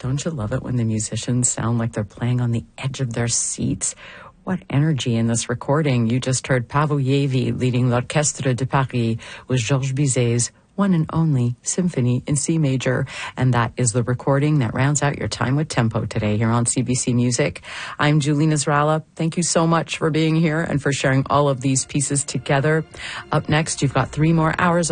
Don't you love it when the musicians sound like they're playing on the edge of their seats? What energy in this recording. You just heard Pavoyevi leading l'Orchestre de Paris with Georges Bizet's one and only Symphony in C Major. And that is the recording that rounds out your time with Tempo today here on CBC Music. I'm Julie Nasrallah. Thank you so much for being here and for sharing all of these pieces together. Up next, you've got 3 more hours